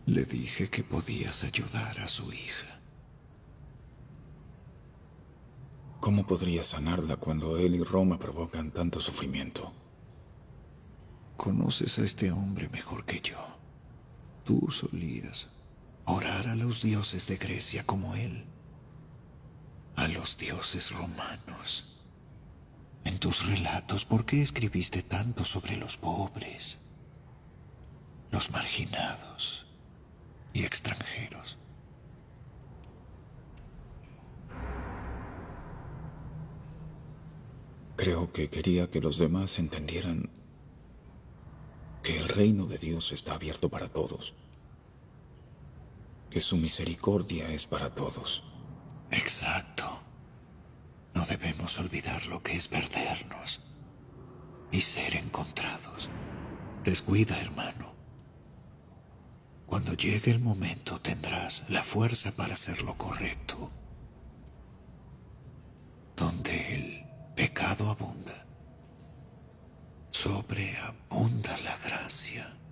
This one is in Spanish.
Le dije que podías ayudar a su hija. ¿Cómo podría sanarla cuando él y Roma provocan tanto sufrimiento? Conoces a este hombre mejor que yo. Tú solías orar a los dioses de Grecia como él, a los dioses romanos. En tus relatos, ¿por qué escribiste tanto sobre los pobres, los marginados y extranjeros? Creo que quería que los demás entendieran que el reino de Dios está abierto para todos, que su misericordia es para todos. Exacto. No debemos olvidar lo que es perdernos y ser encontrados. Descuida, hermano. Cuando llegue el momento tendrás la fuerza para hacer lo correcto. Donde el pecado abunda, sobreabunda la gracia.